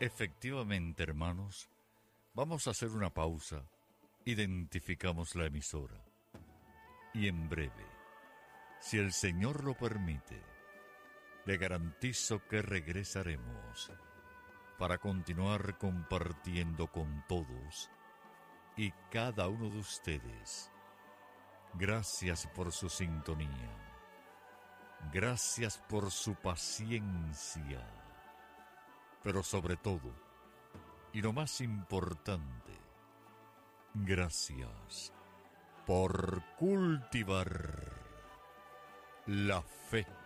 Efectivamente, hermanos, vamos a hacer una pausa. Identificamos la emisora. Y en breve, si el Señor lo permite, le garantizo que regresaremos para continuar compartiendo con todos y cada uno de ustedes. Gracias por su sintonía. Gracias por su paciencia. Pero sobre todo, y lo más importante, gracias por cultivar la fe.